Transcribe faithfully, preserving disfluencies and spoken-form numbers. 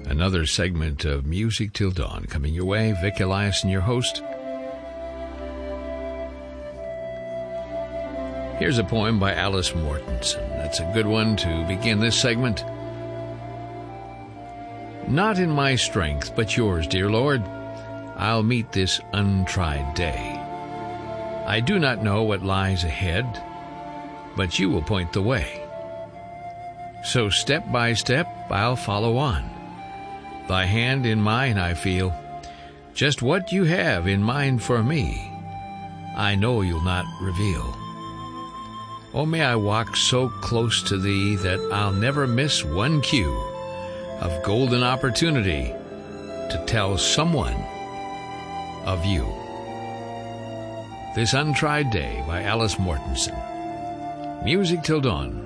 Another segment of Music Till Dawn coming your way. Vic Eliason, your host. Here's a poem by Alice Mortensen. That's a good one to begin this segment. Not in my strength, but yours, dear Lord, I'll meet this untried day. I do not know what lies ahead, but you will point the way. So step by step, I'll follow on. Thy hand in mine I feel, just what you have in mind for me, I know you'll not reveal. Oh, may I walk so close to thee that I'll never miss one cue of golden opportunity to tell someone of you. This Untried Day by Alice Mortensen. Music Till Dawn.